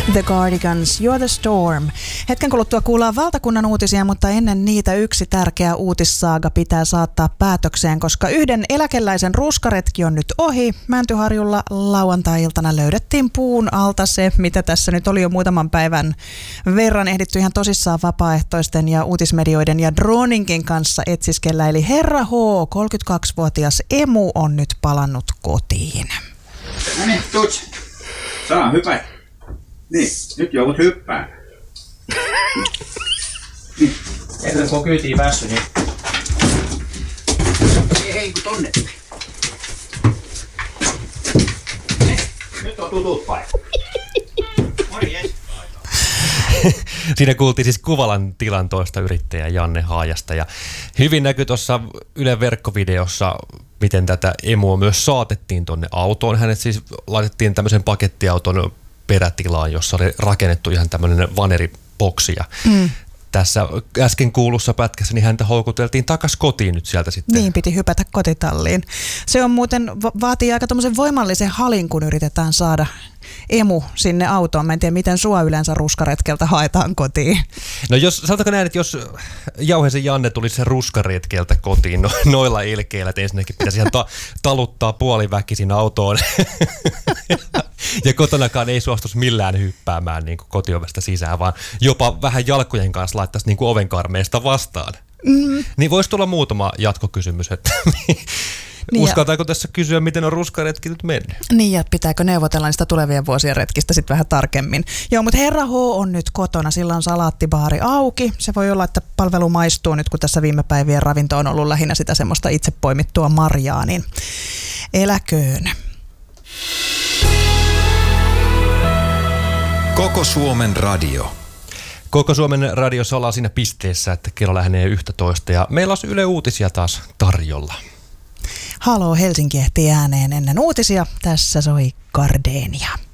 The Cardigans, You're the Storm. Hetken kuluttua kuullaan valtakunnan uutisia, mutta ennen niitä yksi tärkeä uutissaaga pitää saattaa päätökseen, koska yhden eläkeläisen ruskaretki on nyt ohi. Mäntyharjulla lauantai-iltana löydettiin puun alta se, mitä tässä nyt oli jo muutaman päivän verran ehditty ihan tosissaan vapaaehtoisten ja uutismedioiden ja droninkin kanssa etsiskellä. Eli herra H, 32-vuotias emu, on nyt palannut kotiin. No niin, tuts. Saa hypätä. Niin, nyt joudut hyppään. Niin. Eikö kun kyytiin päässyt, niin... Ei, kun tonne. Nyt on tutut paikat. Morjes. Siinä kuultiin siis Kuvalan tilantoista yrittäjä Janne Haajasta ja hyvin näkyy tuossa Ylen verkkovideossa, miten tätä emua myös saatettiin tonne autoon. Hänet siis laitettiin tämmöisen pakettiauton perätilaan, jossa oli rakennettu ihan tämmöinen vaneriboksi. Tässä äsken kuulussa pätkässä niin häntä houkuteltiin takas kotiin nyt sieltä sitten. Niin, piti hypätä kotitalliin. Se on muuten, vaatii aika tommosen voimallisen halin, kun yritetään saada emu sinne autoon. Mä en tiedä, miten sua yleensä ruskaretkeltä haetaan kotiin. No jos, sanotaanko näin, että jos Jauheisen Janne tulisi sen ruskaretkeltä kotiin noilla ilkeillä, että ensinnäkin pitäisi ihan taluttaa puoliväkisin autoon. Ja kotonakaan ei suostuisi millään hyppäämään niin kuin kotiovesta sisään, vaan jopa vähän jalkojen kanssa laittaisi niin kuin ovenkarmeesta vastaan. Niin voisi tulla muutama jatkokysymys, että niin uskaltaako tässä kysyä, miten on ruskaretki nyt mennyt? Niin, ja pitääkö neuvotella niistä tulevien vuosien retkistä sitten vähän tarkemmin. Joo, mutta herra H on nyt kotona, sillä on salaattibaari auki. Se voi olla, että palvelu maistuu nyt, kun tässä viime päivien ravinto on ollut lähinnä sitä semmoista itse poimittua marjaa, niin eläköön. Koko Suomen radio. Koko Suomen radiossa ollaan siinä pisteessä, että kello lähenee 11 ja meillä on Yle Uutisia taas tarjolla. Haloo, Helsinki ehtii ääneen ennen uutisia. Tässä soi Gardenia.